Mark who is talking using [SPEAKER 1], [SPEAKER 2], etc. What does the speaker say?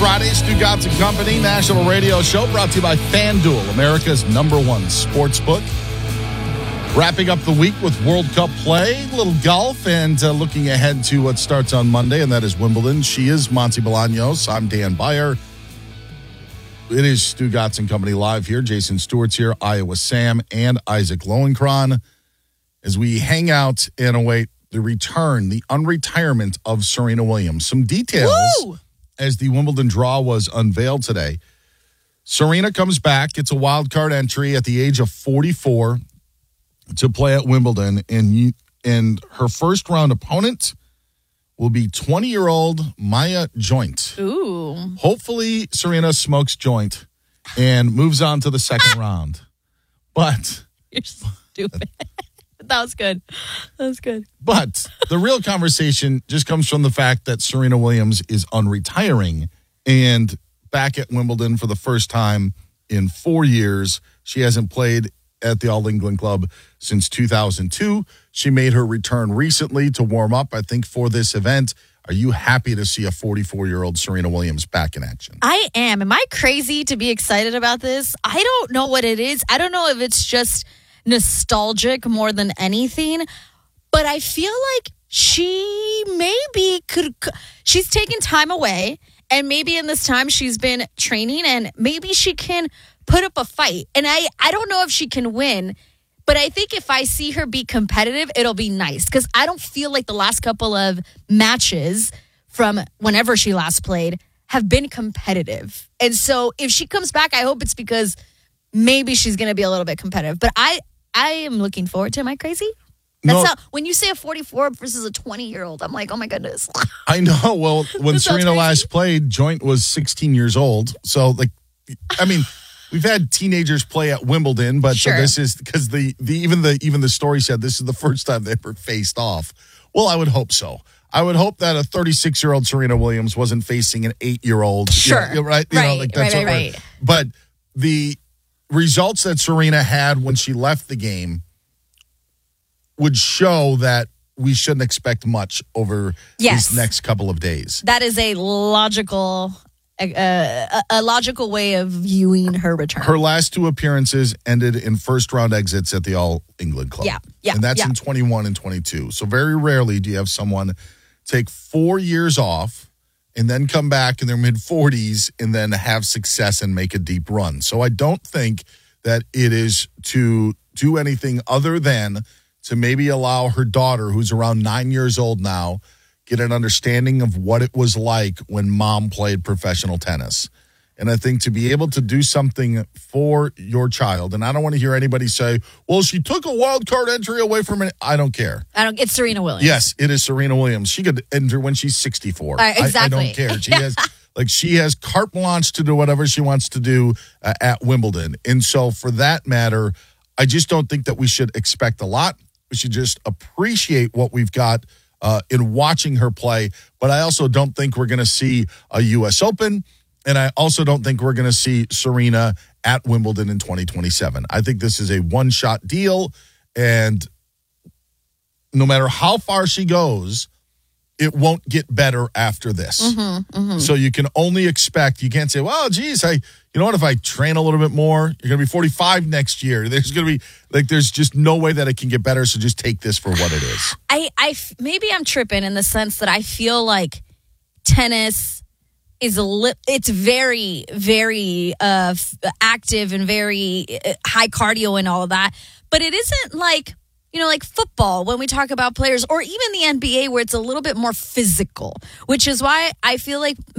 [SPEAKER 1] Friday, Stu Gatz and Company, national radio show brought to you by FanDuel, America's #1 sports book. Wrapping up the week with World Cup play, a little golf, and looking ahead to what starts on Monday, and that is Wimbledon. She is Monty Bolaños. I'm Dan Beyer. It is Stu Gatz and Company live here. Jason Stewart's here, Iowa Sam, and Isaac Lowenkron as we hang out and await the return, the unretirement of Serena Williams. Some details as the Wimbledon draw was unveiled today. Serena comes back. It's a wild card entry at the age of 44 to play at Wimbledon, and her first round opponent will be 20-year-old Maya Joint.
[SPEAKER 2] Ooh.
[SPEAKER 1] Hopefully, Serena smokes joint and moves on to the second round. But
[SPEAKER 2] You're stupid. That was good. That was good.
[SPEAKER 1] But the real conversation just comes from the fact that Serena Williams is unretiring and back at Wimbledon for the first time in 4 years. She hasn't played at the All England Club since 2002. She made her return recently to warm up, I think, for this event. Are you happy to see a 44-year-old Serena Williams back in action?
[SPEAKER 2] I am. Am I crazy to be excited about this? I don't know what it is. I don't know if it's just nostalgic more than anything, but I feel like she maybe she's taken time away, and maybe in this time she's been training, and maybe she can put up a fight. And I don't know if she can win, but I think if I see her be competitive, it'll be nice, because I don't feel like the last couple of matches from whenever she last played have been competitive. And so if she comes back, I hope it's because maybe she's going to be a little bit competitive. But I am looking forward to it. Am I crazy? That's how, when you say a 44 versus a 20-year-old, I'm like, oh my goodness.
[SPEAKER 1] I know. Well, when Serena last played, Joint was 16 years old. So, we've had teenagers play at Wimbledon, but
[SPEAKER 2] sure.
[SPEAKER 1] So this is because even the story said this is the first time they ever faced off. Well, I would hope so. I would hope that a 36-year-old Serena Williams wasn't facing an 8-year-old.
[SPEAKER 2] Sure.
[SPEAKER 1] Right. Right. But the results that Serena had when she left the game would show that we shouldn't expect much over these next couple of days.
[SPEAKER 2] That is a logical way of viewing her return.
[SPEAKER 1] Her last two appearances ended in first-round exits at the All England Club.
[SPEAKER 2] Yeah.
[SPEAKER 1] And that's in 21 and 22. So very rarely do you have someone take 4 years off and then come back in their mid-40s and then have success and make a deep run. So I don't think that it is to do anything other than to maybe allow her daughter, who's around 9 years old now, get an understanding of what it was like when mom played professional tennis. And I think to be able to do something for your child, and I don't want to hear anybody say, well, she took a wild card entry away from it. I don't care.
[SPEAKER 2] It's Serena Williams.
[SPEAKER 1] Yes, it is Serena Williams. She could enter when she's 64.
[SPEAKER 2] Exactly.
[SPEAKER 1] I don't care. She has carte blanche to do whatever she wants to do at Wimbledon. And so for that matter, I just don't think that we should expect a lot. We should just appreciate what we've got in watching her play. But I also don't think we're going to see a U.S. Open. And I also don't think we're going to see Serena at Wimbledon in 2027. I think this is a one-shot deal. And no matter how far she goes, it won't get better after this. So you can only expect, you can't say, well, geez, you know what, if I train a little bit more, you're going to be 45 next year. There's going to be, there's just no way that it can get better, so just take this for what it is.
[SPEAKER 2] Maybe I'm tripping in the sense that I feel like tennis is it's very, very active and very high cardio and all of that. But it isn't like football when we talk about players, or even the NBA where it's a little bit more physical, which is why I feel like